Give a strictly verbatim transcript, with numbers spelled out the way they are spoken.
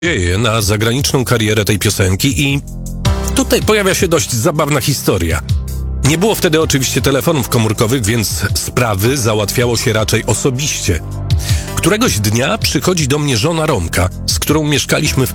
dzieje na zagraniczną karierę tej piosenki i tutaj pojawia się dość zabawna historia. Nie było wtedy oczywiście telefonów komórkowych, więc sprawy załatwiało się raczej osobiście. Któregoś dnia przychodzi do mnie żona Romka, z którą mieszkaliśmy w